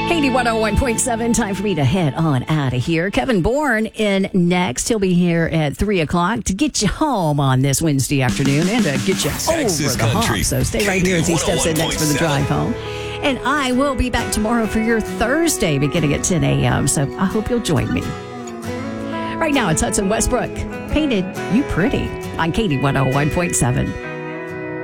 Katie 101.7, time for me to head on out of here. Kevin Bourne in next. He'll be here at 3 o'clock to get you home on this Wednesday afternoon and to get you Texas over the hump. Country. So stay right here as he steps in next for the drive home. And I will be back tomorrow for your Thursday beginning at 10 a.m. So I hope you'll join me. Right now, it's Hudson Westbrook. Painted You Pretty on Katie 101.7.